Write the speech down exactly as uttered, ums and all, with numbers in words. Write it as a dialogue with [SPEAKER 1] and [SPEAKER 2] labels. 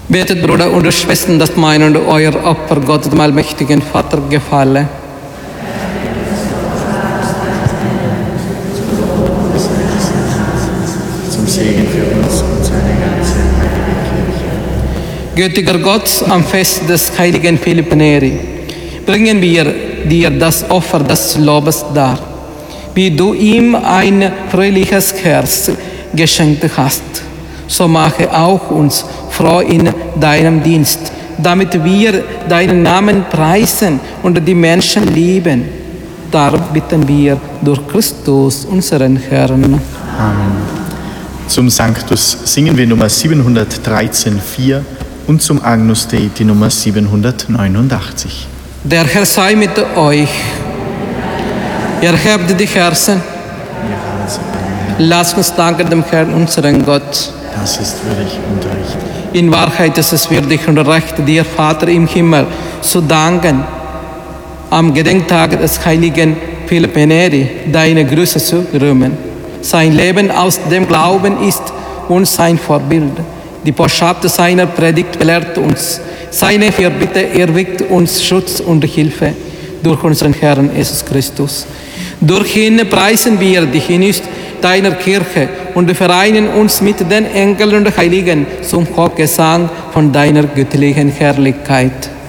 [SPEAKER 1] Betet, Bruder und Schwestern, dass mein und euer Opfer Gott, dem allmächtigen Vater, gefalle.
[SPEAKER 2] Zum Segen für uns und seine ganze heilige Kirche.
[SPEAKER 1] Gütiger Gott, am Fest des heiligen Philipp Neri, bringen wir dir das Opfer des Lobes dar, wie du ihm ein fröhliches Herz geschenkt hast. So mache auch uns froh in deinem Dienst, damit wir deinen Namen preisen und die Menschen lieben. Darum bitten wir durch Christus, unseren Herrn.
[SPEAKER 2] Amen. Zum Sanctus singen wir Nummer siebenhundertdreizehn vier und zum Agnus Dei die Nummer siebenhundertneunundachtzig.
[SPEAKER 1] Der Herr sei mit euch. Erhebt die Herzen. Lasst uns danken dem Herrn, unseren Gott.
[SPEAKER 2] Das ist würdig und recht.
[SPEAKER 1] In Wahrheit ist es würdig und recht, dir, Vater im Himmel, zu danken, am Gedenktag des heiligen Philipp Neri deine Grüße zu rühmen. Sein Leben aus dem Glauben ist uns sein Vorbild. Die Botschaft seiner Predigt belehrt uns. Seine Fürbitte erweckt uns Schutz und Hilfe durch unseren Herrn Jesus Christus. Durch ihn preisen wir dich in deiner Kirche und vereinen uns mit den Engeln und Heiligen zum Hochgesang von deiner göttlichen Herrlichkeit.